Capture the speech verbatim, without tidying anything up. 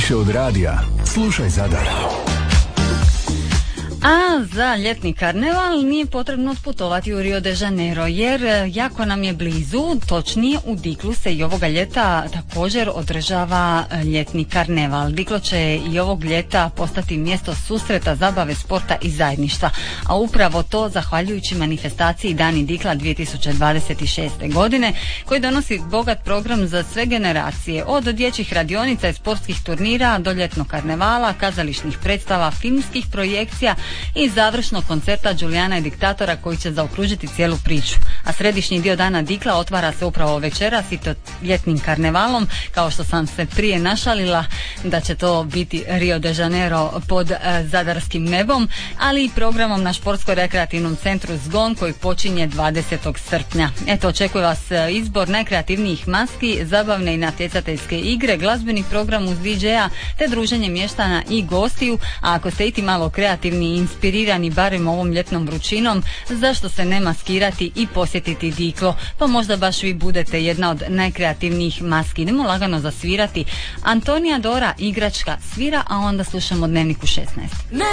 Više od radija. Slušaj Zadar. A za ljetni karneval nije potrebno otputovati u Rio de Janeiro, jer jako nam je blizu, točnije u Diklu se i ovoga ljeta također održava ljetni karneval. Diklo će i ovog ljeta postati mjesto susreta, zabave, sporta i zajedništva, a upravo to zahvaljujući manifestaciji Dani Dikla dvije tisuće dvadeset šeste. godine, koji donosi bogat program za sve generacije, od dječjih radionica i sportskih turnira do ljetnog karnevala, kazališnih predstava, filmskih projekcija i završnog koncerta Đulijana i diktatora koji će zaokružiti cijelu priču. A središnji dio dana Dikla otvara se upravo večeras i to ljetnim karnevalom, kao što sam se prije našalila da će to biti Rio de Janeiro pod uh, zadarskim nebom, ali i programom na športsko-rekreativnom centru Zgon koji počinje dvadesetog srpnja. Eto, očekuje vas izbor najkreativnijih maski, zabavne i natjecateljske igre, glazbeni program uz di džeja te druženje mještana i gostiju, a ako ste iti malo kreativni i inspirirani barem ovom ljetnom vrućinom, zašto se ne maskirati i posjetiti Diklo, pa možda baš vi budete jedna od najkreativnijih maski. Idemo lagano zasvirati. Antonija Dora, Igračka svira, a onda slušamo Dnevnik u šesnaest.